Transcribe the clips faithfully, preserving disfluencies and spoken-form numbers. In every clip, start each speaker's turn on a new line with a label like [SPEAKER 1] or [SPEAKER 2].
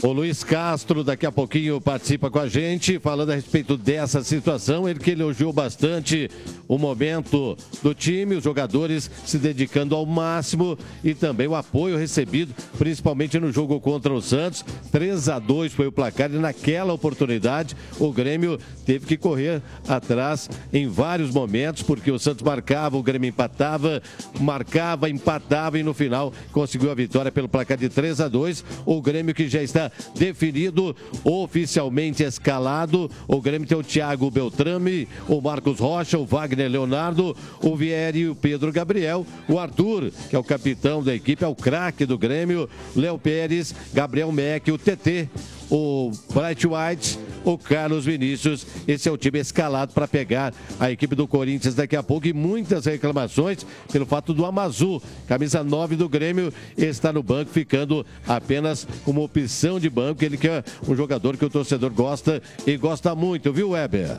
[SPEAKER 1] O Luiz Castro daqui a pouquinho participa com a gente, falando a respeito dessa situação. Ele que elogiou bastante o momento do time, os jogadores se dedicando ao máximo e também o apoio recebido, principalmente no jogo contra o Santos. três a dois foi o placar e naquela oportunidade o Grêmio teve que correr atrás em vários momentos, porque o Santos marcava, o Grêmio empatava, marcava, empatava e no final conseguiu a vitória pelo placar de três a dois. O Grêmio que já está definido, oficialmente escalado. O Grêmio tem o Thiago Beltrame, o Marcos Rocha, o Wagner Leonardo, o Vieri e o Pedro Gabriel, o Arthur, que é o capitão da equipe, é o craque do Grêmio, Léo Pérez, Gabriel Meck, o T T, o Bright White, o Carlos Vinícius. Esse é o time escalado para pegar a equipe do Corinthians daqui a pouco, e muitas reclamações pelo fato do Amazu, camisa nove do Grêmio, está no banco, ficando apenas como opção de banco. Ele que é um jogador que o torcedor gosta e gosta muito, viu, Weber?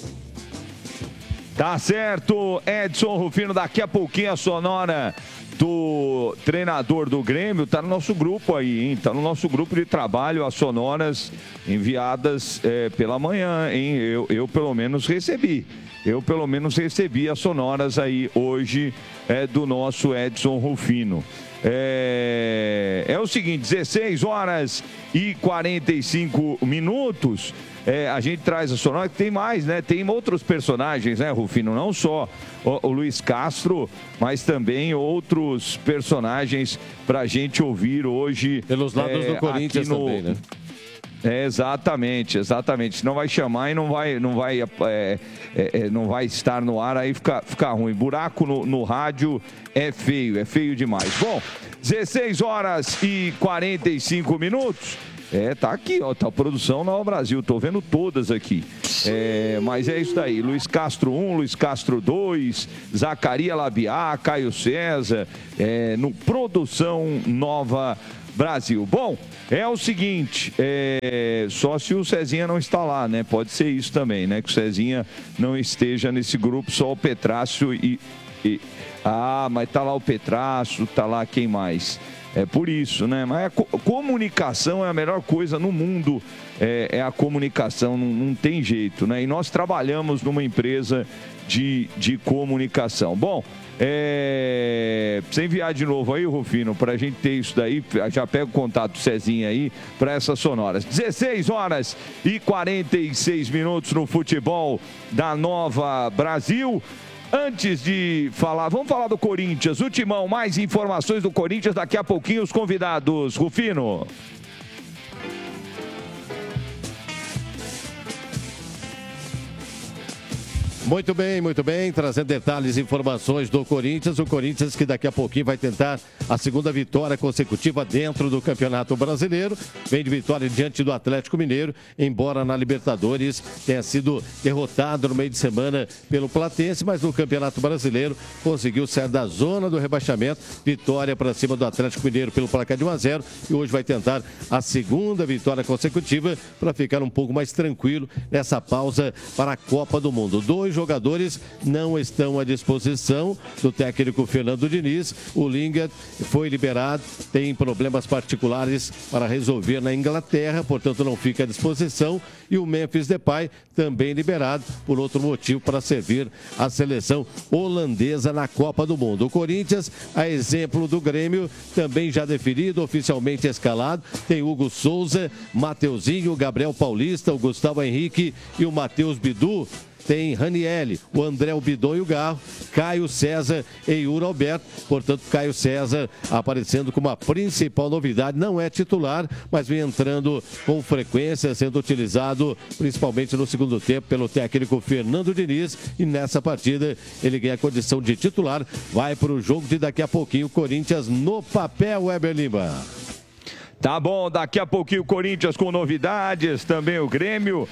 [SPEAKER 2] Tá certo, Edson Rufino, daqui a pouquinho a sonora do treinador do Grêmio tá no nosso grupo aí, hein? Tá no nosso grupo de trabalho, as sonoras enviadas é, pela manhã, hein? Eu, eu pelo menos recebi. Eu pelo menos recebi as sonoras aí hoje é, do nosso Edson Rufino. É, é o seguinte, dezesseis horas e quarenta e cinco minutos. É, a gente traz a sonora, que tem mais, né? Tem outros personagens, né, Rufino? Não só o, o Luiz Castro, mas também outros personagens pra gente ouvir hoje.
[SPEAKER 1] Pelos lados
[SPEAKER 2] é,
[SPEAKER 1] do Corinthians no... também, né?
[SPEAKER 2] É, exatamente, exatamente. Não vai chamar e não vai, não vai, é, é, não vai estar no ar, aí fica, fica ruim. Buraco no, no rádio é feio, é feio demais. Bom, dezesseis horas e quarenta e cinco minutos. É, tá aqui, ó, tá a produção Nova Brasil, tô vendo todas aqui. É, mas é isso daí, Luiz Castro um, Luiz Castro dois, Zacaria Labiá, Caio César, é, no Produção Nova Brasil. Bom, é o seguinte, é, só se o Cezinha não está lá, né? Pode ser isso também, né? Que o Cezinha não esteja nesse grupo, só o Petrácio e... e ah, mas tá lá o Petrácio, tá lá quem mais? É por isso, né? Mas a co comunicação é a melhor coisa no mundo, é, é a comunicação, não, não tem jeito, né? E nós trabalhamos numa empresa de, de comunicação. Bom, é... precisa enviar de novo aí, Rufino, para a gente ter isso daí. Já pega o contato do Cezinha aí para essas sonoras. dezesseis horas e quarenta e seis minutos no futebol da Nova Brasil. Antes de falar, vamos falar do Corinthians. O Timão, mais informações do Corinthians daqui a pouquinho, os convidados. Rufino.
[SPEAKER 1] Muito bem, muito bem, trazendo detalhes e informações do Corinthians. O Corinthians que daqui a pouquinho vai tentar a segunda vitória consecutiva dentro do Campeonato Brasileiro. Vem de vitória diante do Atlético Mineiro, embora na Libertadores tenha sido derrotado no meio de semana pelo Platense, mas no Campeonato Brasileiro conseguiu sair da zona do rebaixamento. Vitória para cima do Atlético Mineiro pelo placar de um a zero, e hoje vai tentar a segunda vitória consecutiva para ficar um pouco mais tranquilo nessa pausa para a Copa do Mundo. Dois jogadores não estão à disposição do técnico Fernando Diniz. O Lingard foi liberado, tem problemas particulares para resolver na Inglaterra, portanto não fica à disposição. E o Memphis Depay também liberado por outro motivo, para servir a seleção holandesa na Copa do Mundo. O Corinthians, a exemplo do Grêmio, também já definido, oficialmente escalado. Tem Hugo Souza, Mateuzinho, Gabriel Paulista, o Gustavo Henrique e o Matheus Bidu. Tem Ranielli, o André o Bidon e o Garro, Caio César e Yuri Alberto. Portanto, Caio César aparecendo como a principal novidade. Não é titular, mas vem entrando com frequência, sendo utilizado principalmente no segundo tempo pelo técnico Fernando Diniz. E nessa partida ele ganha a condição de titular. Vai para o jogo de daqui a pouquinho, Corinthians no papel, Weber Lima.
[SPEAKER 2] Tá bom, daqui a pouquinho o Corinthians com novidades, também o Grêmio.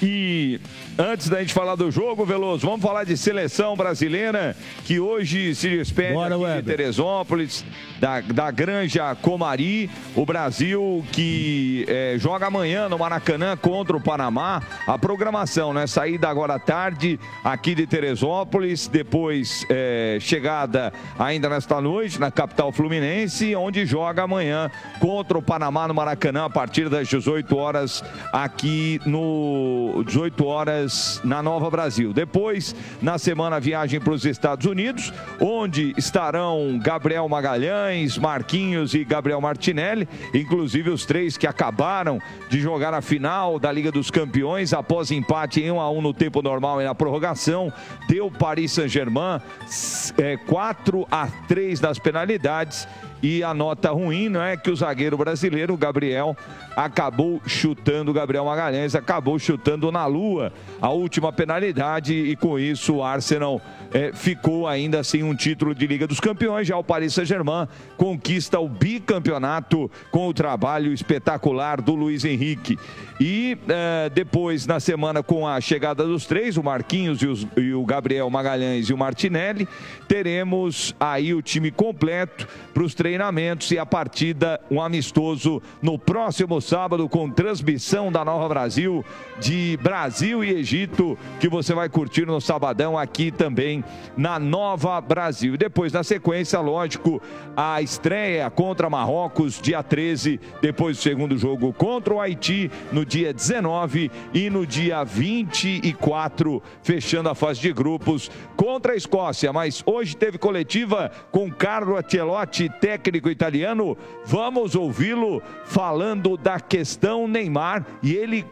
[SPEAKER 2] E antes da gente falar do jogo, Veloso, vamos falar de seleção brasileira, que hoje se despede Bora, aqui de Teresópolis, da, da Granja Comari. O Brasil que é, joga amanhã no Maracanã contra o Panamá. A programação, né? Saída agora à tarde aqui de Teresópolis, depois é, chegada ainda nesta noite na capital fluminense, onde joga amanhã contra o Panamá no Maracanã a partir das dezoito horas aqui no dezoito horas na Nova Brasil. Depois, na semana, viagem para os Estados Unidos, onde estarão Gabriel Magalhães, Marquinhos e Gabriel Martinelli, inclusive os três que acabaram de jogar a final da Liga dos Campeões após empate em um a um no tempo normal e na prorrogação. Deu Paris Saint-Germain é, quatro a três nas penalidades. E a nota ruim, não é, que o zagueiro brasileiro, o Gabriel, acabou chutando, o Gabriel Magalhães acabou chutando na lua a última penalidade e com isso o Arsenal é, ficou ainda sem um título de Liga dos Campeões. Já o Paris Saint-Germain conquista o bicampeonato com o trabalho espetacular do Luiz Henrique. E é, depois, na semana, com a chegada dos três, o Marquinhos e, os, e o Gabriel Magalhães e o Martinelli, teremos aí o time completo para os treinamentos e a partida, um amistoso no próximo sábado com transmissão da Nova Brasil, de Brasil e Egito, que você vai curtir no sabadão aqui também na Nova Brasil. E depois, na sequência, lógico, a estreia contra Marrocos, dia treze, depois do segundo jogo contra o Haiti, no dia dezenove e no dia vinte e quatro, fechando a fase de grupos contra a Escócia. Mas hoje teve coletiva com Carlo Ancelotti, técnico italiano. Vamos ouvi-lo falando da questão Neymar, e ele